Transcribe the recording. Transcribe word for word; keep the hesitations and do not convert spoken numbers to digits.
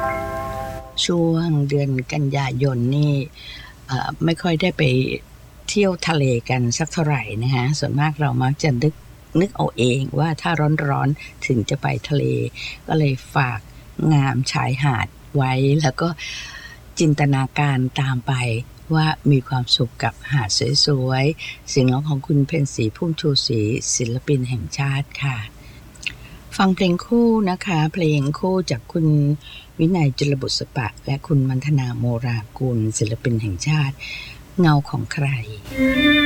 ช่วงเดือนกันยายนนี่เอ่อไม่ค่อยได้ไปเที่ยวทะเลกันสักเท่าไหร่นะคะส่วนมากเรามักจะนึกนึกเอาเองว่าถ้าร้อนๆถึงจะไปทะเลก็เลยฝากงามชายหาดไว้แล้วก็จินตนาการตามไปว่ามีความสุขกับหาดสวยๆเสียงร้องของคุณเพ็ญศรีพุ่มชูศรีศิลปินแห่งชาติค่ะฟังเพลงคู่นะคะเพลงคู่จากคุณวินัยจุลบุษปะและคุณมัณฑนาโมรากุลศิลปินแห่งชาติเงาของใคร